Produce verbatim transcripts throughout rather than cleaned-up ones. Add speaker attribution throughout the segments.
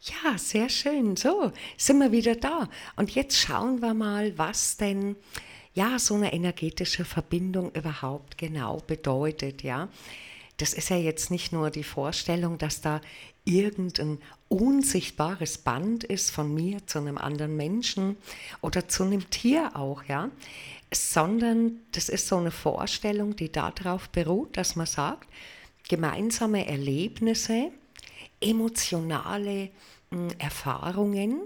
Speaker 1: Ja, sehr schön. So, sind wir wieder da. Und jetzt schauen wir mal, was denn ja so eine energetische Verbindung überhaupt genau bedeutet, ja. Das ist ja jetzt nicht nur die Vorstellung, dass da irgendein unsichtbares Band ist von mir zu einem anderen Menschen oder zu einem Tier auch, ja, sondern das ist so eine Vorstellung, die darauf beruht, dass man sagt, gemeinsame Erlebnisse, emotionale mh, Erfahrungen,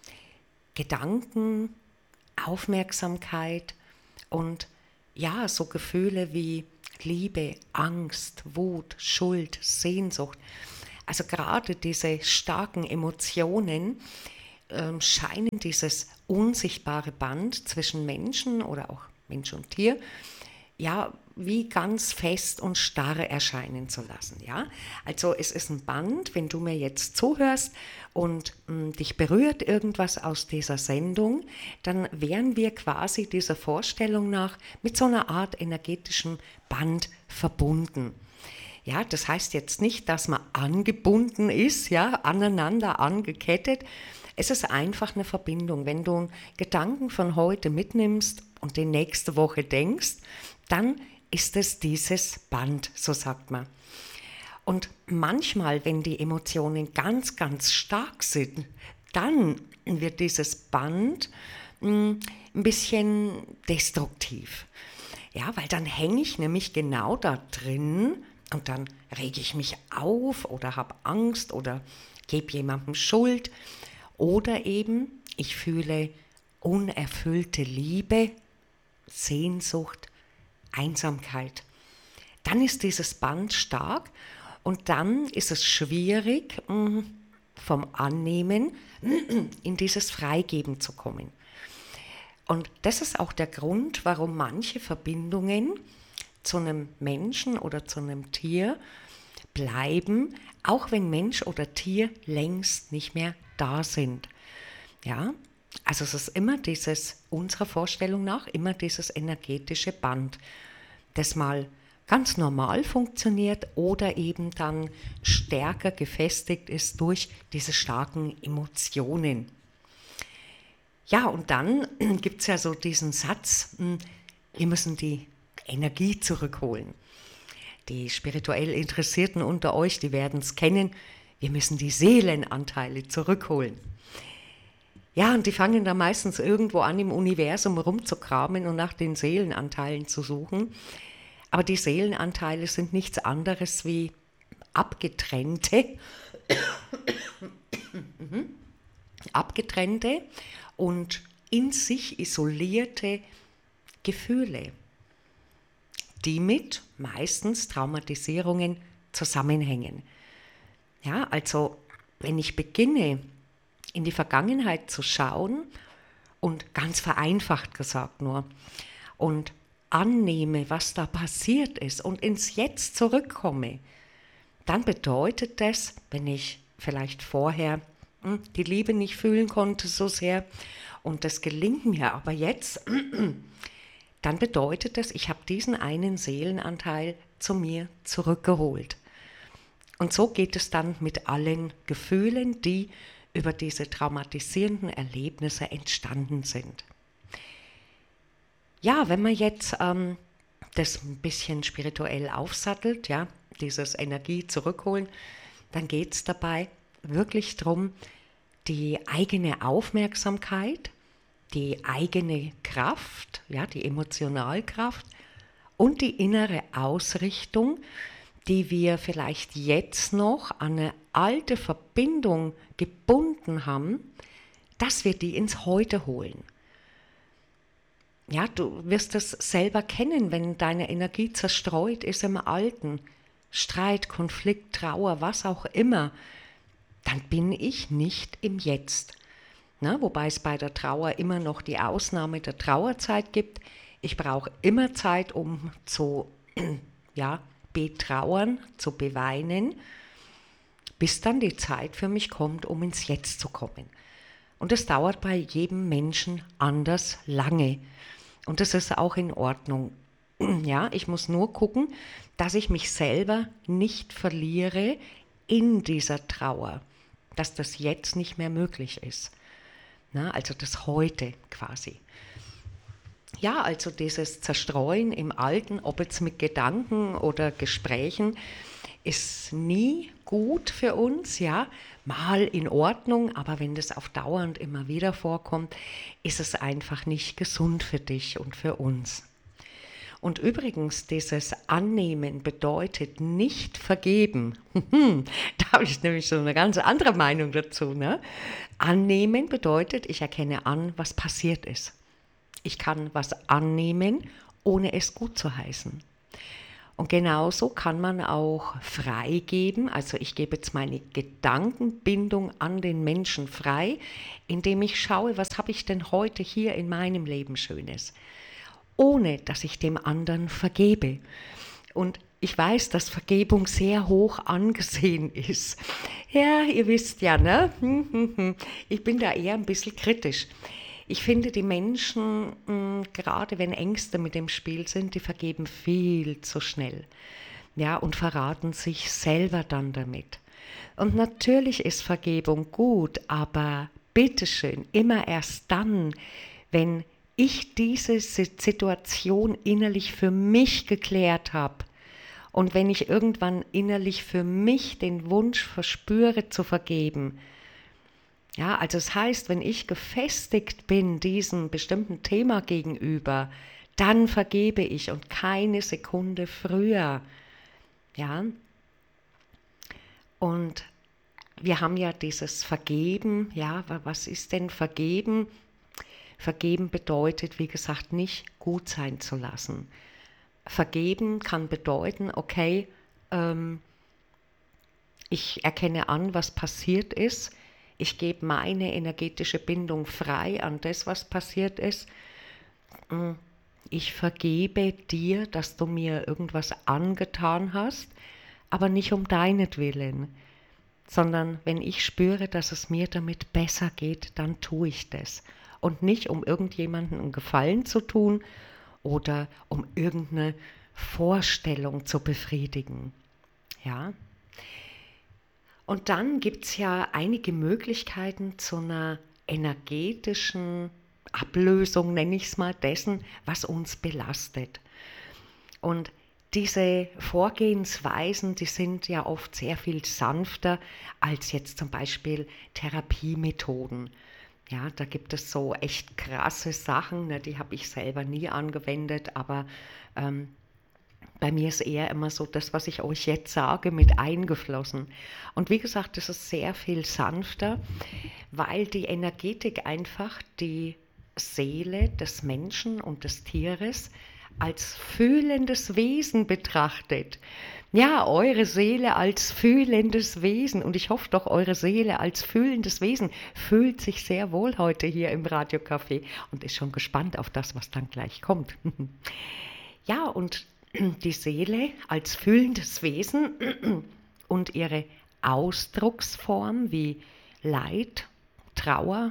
Speaker 1: Gedanken, Aufmerksamkeit und ja, so Gefühle wie Liebe, Angst, Wut, Schuld, Sehnsucht. Also gerade diese starken Emotionen ähm, scheinen dieses unsichtbare Band zwischen Menschen oder auch Mensch und Tier ja, wie ganz fest und starr erscheinen zu lassen. Ja? Also es ist ein Band, wenn du mir jetzt zuhörst und mh, dich berührt irgendwas aus dieser Sendung, dann wären wir quasi dieser Vorstellung nach mit so einer Art energetischem Band verbunden. Ja, das heißt jetzt nicht, dass man angebunden ist, ja, aneinander angekettet. Es ist einfach eine Verbindung. Wenn du einen Gedanken von heute mitnimmst und den nächste Woche denkst, dann ist es dieses Band, so sagt man. Und manchmal, wenn die Emotionen ganz, ganz stark sind, dann wird dieses Band mh, ein bisschen destruktiv. Ja, weil dann hänge ich nämlich genau da drin und dann rege ich mich auf oder habe Angst oder gebe jemandem Schuld oder eben ich fühle unerfüllte Liebe, Sehnsucht, Einsamkeit. Dann ist dieses Band stark und dann ist es schwierig, vom Annehmen in dieses Freigeben zu kommen. Und das ist auch der Grund, warum manche Verbindungen zu einem Menschen oder zu einem Tier bleiben, auch wenn Mensch oder Tier längst nicht mehr da sind. Ja, also es ist immer dieses, unserer Vorstellung nach, immer dieses energetische Band, das mal ganz normal funktioniert oder eben dann stärker gefestigt ist durch diese starken Emotionen. Ja, und dann gibt es ja so diesen Satz, wir müssen die Energie zurückholen. Die spirituell Interessierten unter euch, die werden es kennen, wir müssen die Seelenanteile zurückholen. Ja, und die fangen da meistens irgendwo an im Universum rumzukramen und nach den Seelenanteilen zu suchen. Aber die Seelenanteile sind nichts anderes wie abgetrennte, abgetrennte und in sich isolierte Gefühle, die mit meistens Traumatisierungen zusammenhängen. Ja, also wenn ich beginne, in die Vergangenheit zu schauen und ganz vereinfacht gesagt nur und annehme, was da passiert ist und ins Jetzt zurückkomme, dann bedeutet das, wenn ich vielleicht vorher hm, die Liebe nicht fühlen konnte so sehr und das gelingt mir aber jetzt, dann bedeutet das, ich habe diesen einen Seelenanteil zu mir zurückgeholt. Und so geht es dann mit allen Gefühlen, die über diese traumatisierenden Erlebnisse entstanden sind. Ja, wenn man jetzt ähm, das ein bisschen spirituell aufsattelt, ja, dieses Energie zurückholen, dann geht es dabei wirklich darum, die eigene Aufmerksamkeit, die eigene Kraft, ja, die Emotionalkraft und die innere Ausrichtung, die wir vielleicht jetzt noch an eine alte Verbindung gebunden haben, dass wir die ins Heute holen. Ja, du wirst es selber kennen, wenn deine Energie zerstreut ist im Alten, Streit, Konflikt, Trauer, was auch immer, dann bin ich nicht im Jetzt. Na, wobei es bei der Trauer immer noch die Ausnahme der Trauerzeit gibt. Ich brauche immer Zeit, um zu ja, betrauern, zu beweinen, bis dann die Zeit für mich kommt, um ins Jetzt zu kommen. Und das dauert bei jedem Menschen anders lange. Und das ist auch in Ordnung. Ja, ich muss nur gucken, dass ich mich selber nicht verliere in dieser Trauer. dass das jetzt nicht mehr möglich ist. Na, also das Heute quasi. Ja, also dieses Zerstreuen im Alten, ob jetzt mit Gedanken oder Gesprächen, ist nie gut für uns, ja, mal in Ordnung, aber wenn das auf dauernd immer wieder vorkommt, ist es einfach nicht gesund für dich und für uns. Und übrigens, dieses Annehmen bedeutet nicht vergeben. Da habe ich nämlich so eine ganz andere Meinung dazu. Ne? Annehmen bedeutet, ich erkenne an, was passiert ist. Ich kann was annehmen, ohne es gut zu heißen. Und genauso kann man auch freigeben, also ich gebe jetzt meine Gedankenbindung an den Menschen frei, indem ich schaue, was habe ich denn heute hier in meinem Leben Schönes, ohne dass ich dem anderen vergebe. Und ich weiß, dass Vergebung sehr hoch angesehen ist. Ja, ihr wisst ja, ne? Ich bin da eher ein bisschen kritisch. Ich finde, die Menschen, mh, gerade wenn Ängste mit dem Spiel sind, die vergeben viel zu schnell, ja, und verraten sich selber dann damit. Und natürlich ist Vergebung gut, aber bitteschön, immer erst dann, wenn ich diese Situation innerlich für mich geklärt habe und wenn ich irgendwann innerlich für mich den Wunsch verspüre zu vergeben. Ja, also es heißt, wenn ich gefestigt bin diesem bestimmten Thema gegenüber, dann vergebe ich und keine Sekunde früher. Ja, und wir haben ja dieses Vergeben, ja, was ist denn Vergeben? Vergeben bedeutet, wie gesagt, nicht gut sein zu lassen. Vergeben kann bedeuten, okay, ähm, ich erkenne an, was passiert ist. Ich gebe meine energetische Bindung frei an das, was passiert ist. Ich vergebe dir, dass du mir irgendwas angetan hast, aber nicht um deinetwillen, sondern wenn ich spüre, dass es mir damit besser geht, dann tue ich das. Und nicht, um irgendjemandem einen Gefallen zu tun oder um irgendeine Vorstellung zu befriedigen. Ja. Und dann gibt es ja einige Möglichkeiten zu einer energetischen Ablösung, nenne ich es mal, dessen, was uns belastet. Und diese Vorgehensweisen, die sind ja oft sehr viel sanfter als jetzt zum Beispiel Therapiemethoden. Ja, da gibt es so echt krasse Sachen, ne, die habe ich selber nie angewendet, aber ähm, bei mir ist eher immer so das, was ich euch jetzt sage, mit eingeflossen. Und wie gesagt, das ist sehr viel sanfter, weil die Energetik einfach die Seele des Menschen und des Tieres als fühlendes Wesen betrachtet. Ja, eure Seele als fühlendes Wesen. Und ich hoffe doch, eure Seele als fühlendes Wesen fühlt sich sehr wohl heute hier im Radiocafé und ist schon gespannt auf das, was dann gleich kommt. Ja, und die Seele als fühlendes Wesen und ihre Ausdrucksform wie Leid, Trauer,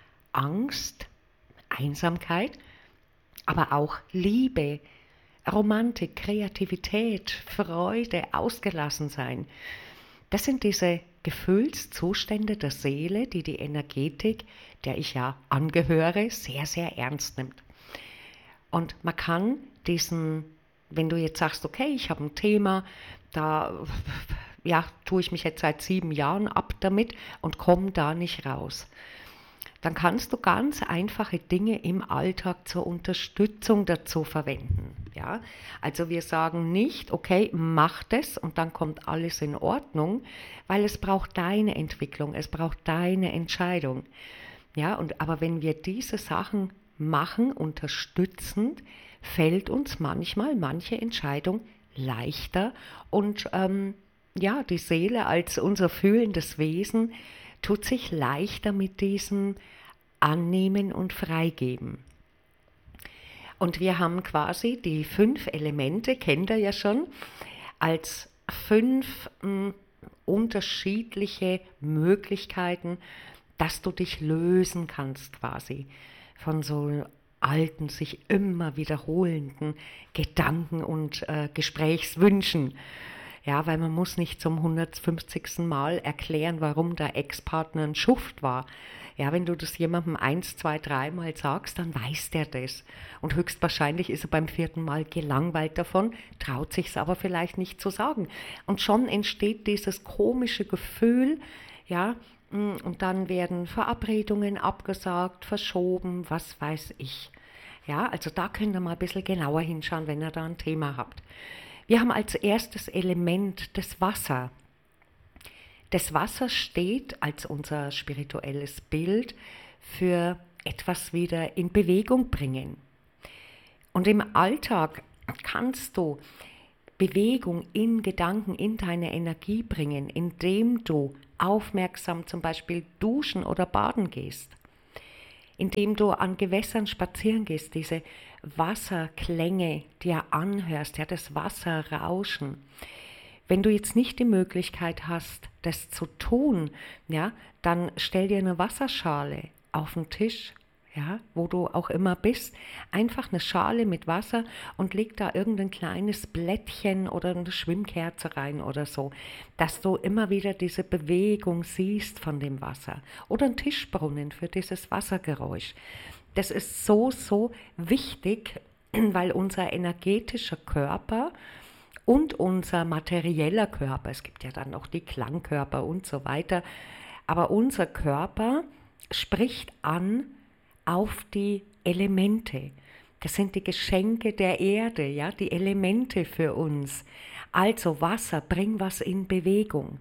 Speaker 1: Angst, Einsamkeit, aber auch Liebe, Romantik, Kreativität, Freude, Ausgelassensein. Das sind diese Gefühlszustände der Seele, die die Energetik, der ich ja angehöre, sehr, sehr ernst nimmt. Und man kann diesen, wenn du jetzt sagst, okay, ich habe ein Thema, da ja, tue ich mich jetzt seit sieben Jahren ab damit und komme da nicht raus. Dann kannst du ganz einfache Dinge im Alltag zur Unterstützung dazu verwenden. Ja? Also wir sagen nicht, okay, mach das und dann kommt alles in Ordnung, weil es braucht deine Entwicklung, es braucht deine Entscheidung. Ja? Und, aber wenn wir diese Sachen machen, unterstützend, fällt uns manchmal manche Entscheidung leichter und ähm, ja, die Seele als unser fühlendes Wesen tut sich leichter mit diesem Annehmen und Freigeben. Und wir haben quasi die fünf Elemente, kennt ihr ja schon, als fünf mh, unterschiedliche Möglichkeiten, dass du dich lösen kannst quasi von so alten, sich immer wiederholenden Gedanken und äh, Gesprächswünschen. Ja, weil man muss nicht zum hundertfünfzigsten Mal erklären, warum der Ex-Partner ein Schuft war. Ja, wenn du das jemandem eins, zwei, dreimal sagst, dann weiß der das. Und höchstwahrscheinlich ist er beim vierten Mal gelangweilt davon, traut sich es aber vielleicht nicht zu sagen. Und schon entsteht dieses komische Gefühl, ja, und dann werden Verabredungen abgesagt, verschoben, was weiß ich. Ja, also da könnt ihr mal ein bisschen genauer hinschauen, wenn ihr da ein Thema habt. Wir haben als erstes Element das Wasser. Das Wasser steht als unser spirituelles Bild für etwas wieder in Bewegung bringen. Und im Alltag kannst du Bewegung in Gedanken, in deine Energie bringen, indem du aufmerksam zum Beispiel duschen oder baden gehst, indem du an Gewässern spazieren gehst, diese Wasserklänge dir anhörst, ja, das Wasserrauschen. Wenn du jetzt nicht die Möglichkeit hast, das zu tun, ja, dann stell dir eine Wasserschale auf den Tisch, ja, wo du auch immer bist, einfach eine Schale mit Wasser und leg da irgendein kleines Blättchen oder eine Schwimmkerze rein oder so, dass du immer wieder diese Bewegung siehst von dem Wasser. Oder ein Tischbrunnen für dieses Wassergeräusch. Das ist so, so wichtig, weil unser energetischer Körper und unser materieller Körper, es gibt ja dann noch die Klangkörper und so weiter, aber unser Körper spricht an auf die Elemente. Das sind die Geschenke der Erde, ja, die Elemente für uns. Also Wasser, bring was in Bewegung.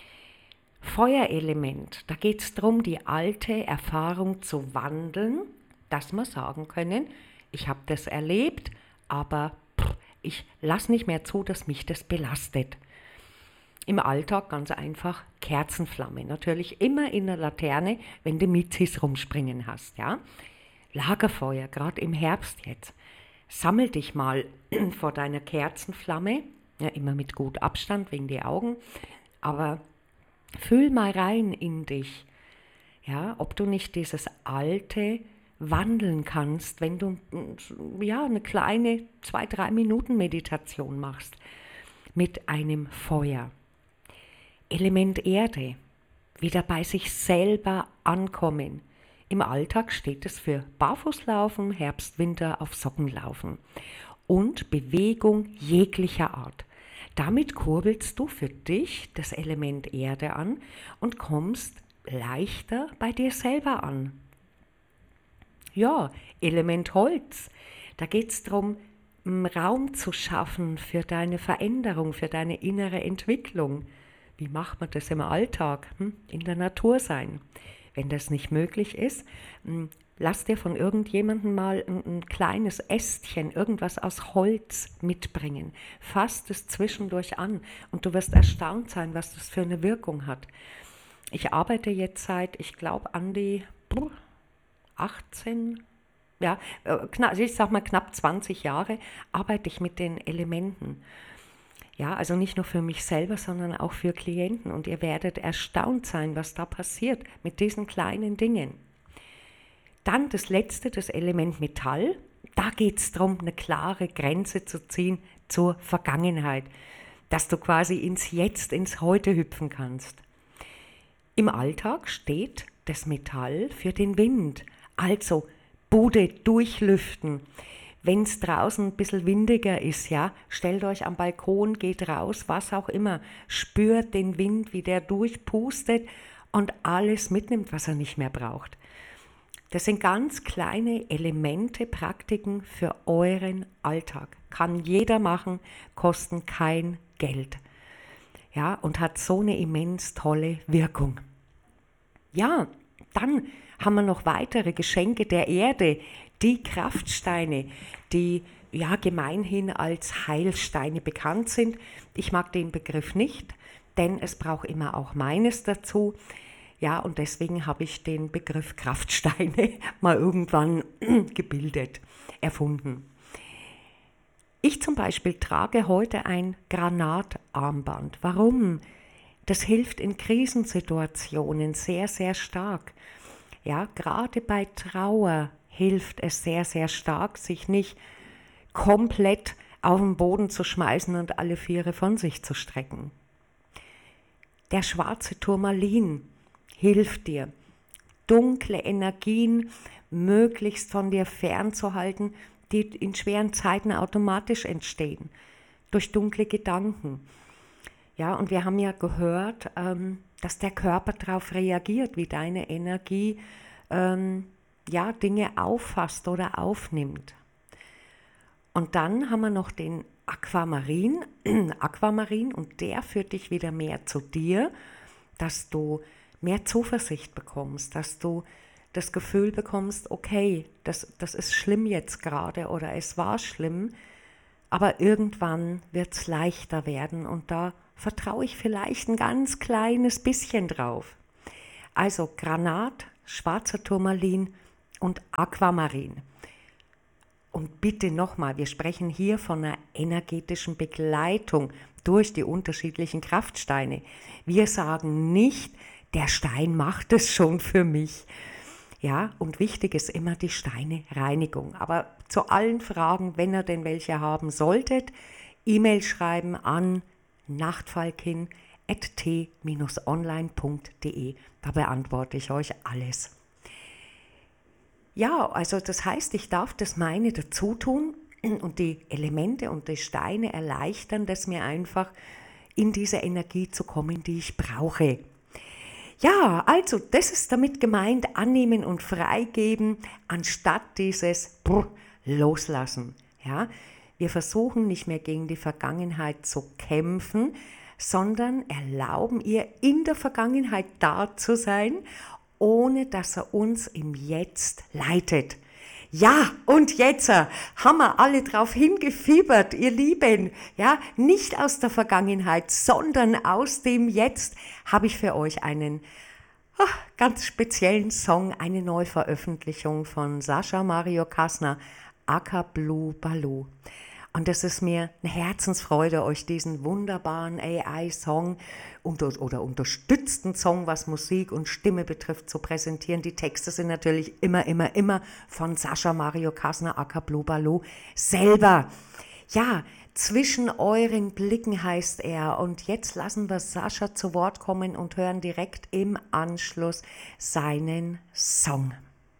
Speaker 1: Feuerelement, da geht es darum, die alte Erfahrung zu wandeln, dass wir sagen können, ich habe das erlebt, aber pff, ich lasse nicht mehr zu, dass mich das belastet. Im Alltag ganz einfach Kerzenflamme. Natürlich immer in der Laterne, wenn du Miezis rumspringen hast. Ja? Lagerfeuer, gerade im Herbst jetzt. Sammel dich mal vor deiner Kerzenflamme, ja, immer mit gut Abstand wegen die Augen, aber fühl mal rein in dich, ja, ob du nicht dieses Alte wandeln kannst, wenn du ja, eine kleine zwei, drei Minuten Meditation machst mit einem Feuer. Element Erde, wieder bei sich selber ankommen. Im Alltag steht es für Barfußlaufen, Herbst, Winter auf Socken laufen und Bewegung jeglicher Art. Damit kurbelst du für dich das Element Erde an und kommst leichter bei dir selber an. Ja, Element Holz, da geht es darum, Raum zu schaffen für deine Veränderung, für deine innere Entwicklung. Wie macht man das im Alltag? Hm? In der Natur sein. Wenn das nicht möglich ist, lass dir von irgendjemandem mal ein, ein kleines Ästchen, irgendwas aus Holz mitbringen. Fass es zwischendurch an und du wirst erstaunt sein, was das für eine Wirkung hat. Ich arbeite jetzt seit, ich glaube, an die achtzehn, ja, ich sag mal knapp zwanzig Jahre, arbeite ich mit den Elementen. Ja, also nicht nur für mich selber, sondern auch für Klienten. Und ihr werdet erstaunt sein, was da passiert mit diesen kleinen Dingen. Dann das letzte, das Element Metall. Da geht es darum, eine klare Grenze zu ziehen zur Vergangenheit, dass du quasi ins Jetzt, ins Heute hüpfen kannst. Im Alltag steht das Metall für den Wind, also Bude durchlüften. Wenn es draußen ein bisschen windiger ist, ja, stellt euch am Balkon, geht raus, was auch immer, spürt den Wind, wie der durchpustet und alles mitnimmt, was er nicht mehr braucht. Das sind ganz kleine Elemente, Praktiken für euren Alltag. Kann jeder machen, kosten kein Geld. Ja, und hat so eine immens tolle Wirkung. Ja, dann haben wir noch weitere Geschenke der Erde, die Kraftsteine, die ja gemeinhin als Heilsteine bekannt sind. Ich mag den Begriff nicht, denn es braucht immer auch meines dazu. Ja, und deswegen habe ich den Begriff Kraftsteine mal irgendwann gebildet, erfunden. Ich zum Beispiel trage heute ein Granatarmband. Warum? Das hilft in Krisensituationen sehr, sehr stark. Ja, gerade bei Trauer hilft es sehr, sehr stark, sich nicht komplett auf den Boden zu schmeißen und alle Viere von sich zu strecken. Der schwarze Turmalin hilft dir, dunkle Energien möglichst von dir fernzuhalten, die in schweren Zeiten automatisch entstehen, durch dunkle Gedanken. Ja, und wir haben ja gehört, ähm, dass der Körper darauf reagiert, wie deine Energie ähm, ja, Dinge auffasst oder aufnimmt. Und dann haben wir noch den Aquamarin, Aquamarin, und der führt dich wieder mehr zu dir, dass du mehr Zuversicht bekommst, dass du das Gefühl bekommst, okay, das, das ist schlimm jetzt gerade oder es war schlimm, aber irgendwann wird es leichter werden und da vertraue ich vielleicht ein ganz kleines bisschen drauf. Also Granat, schwarzer Turmalin und Aquamarin. Und bitte nochmal, wir sprechen hier von einer energetischen Begleitung durch die unterschiedlichen Kraftsteine. Wir sagen nicht, der Stein macht es schon für mich. Ja, und wichtig ist immer die Steinereinigung. Aber zu allen Fragen, wenn ihr denn welche haben solltet, E-Mail schreiben an nachtfalkin at t dash online punkt de. Da beantworte ich euch alles. Ja, also das heißt, ich darf das meine dazu tun und die Elemente und die Steine erleichtern, das mir einfach in diese Energie zu kommen, die ich brauche. Ja, also das ist damit gemeint, annehmen und freigeben, anstatt dieses Brr, Loslassen. Ja, wir versuchen nicht mehr gegen die Vergangenheit zu kämpfen, sondern erlauben ihr in der Vergangenheit da zu sein, ohne dass er uns im Jetzt leitet. Ja, und jetzt äh, haben wir alle drauf hingefiebert, ihr Lieben. Ja, nicht aus der Vergangenheit, sondern aus dem Jetzt habe ich für euch einen oh, ganz speziellen Song, eine Neuveröffentlichung von Sascha Mario Kasner, aka Blue Baloo. Und es ist mir eine Herzensfreude, euch diesen wunderbaren A I-Song unter, oder unterstützten Song, was Musik und Stimme betrifft, zu präsentieren. Die Texte sind natürlich immer, immer, immer von Sascha Mario Kasner, aka Blue Baloo, selber. Ja, zwischen euren Blicken heißt er. Und jetzt lassen wir Sascha zu Wort kommen und hören direkt im Anschluss seinen Song.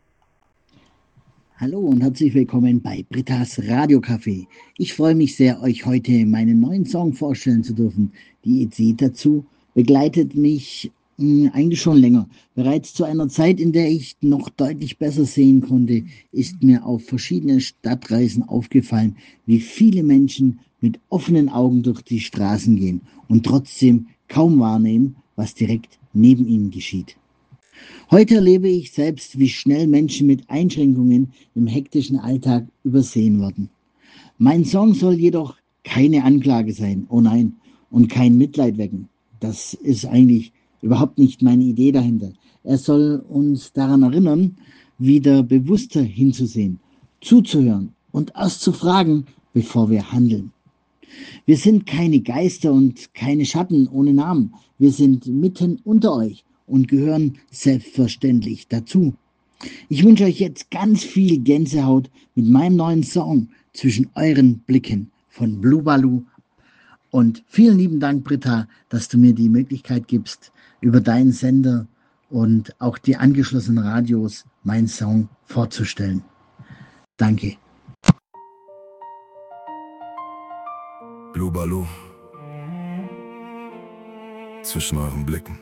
Speaker 2: Hallo und herzlich willkommen bei Britta's Radiocafé. Ich freue mich sehr, euch heute meinen neuen Song vorstellen zu dürfen. Die Idee dazu begleitet mich mh, eigentlich schon länger. Bereits zu einer Zeit, in der ich noch deutlich besser sehen konnte, ist mir auf verschiedenen Stadtreisen aufgefallen, wie viele Menschen mit offenen Augen durch die Straßen gehen und trotzdem kaum wahrnehmen, was direkt neben ihnen geschieht. Heute erlebe ich selbst, wie schnell Menschen mit Einschränkungen im hektischen Alltag übersehen werden. Mein Song soll jedoch keine Anklage sein, oh nein, und kein Mitleid wecken. Das ist eigentlich überhaupt nicht meine Idee dahinter. Er soll uns daran erinnern, wieder bewusster hinzusehen, zuzuhören und erst zu fragen, bevor wir handeln. Wir sind keine Geister und keine Schatten ohne Namen. Wir sind mitten unter euch und gehören selbstverständlich dazu. Ich wünsche euch jetzt ganz viel Gänsehaut mit meinem neuen Song zwischen euren Blicken von Blue Baloo. Und vielen lieben Dank, Britta, dass du mir die Möglichkeit gibst, über deinen Sender und auch die angeschlossenen Radios meinen Song vorzustellen. Danke.
Speaker 3: Blue Baloo, zwischen euren Blicken.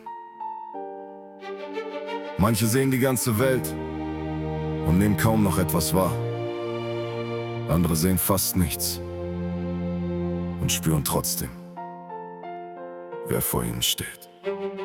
Speaker 3: Manche sehen die ganze Welt und nehmen kaum noch etwas wahr. Andere sehen fast nichts und spüren trotzdem, wer vor ihnen steht.